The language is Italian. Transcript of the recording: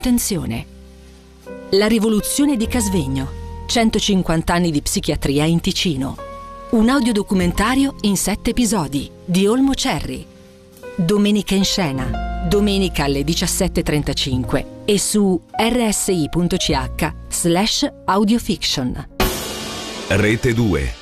Attenzione! La rivoluzione di Casvegno. 150 anni di psichiatria in Ticino. Un audiodocumentario in 7 episodi di Olmo Cerri. Domenica in scena. Domenica alle 17:35 e su rsi.ch/audiofiction. Rete 2.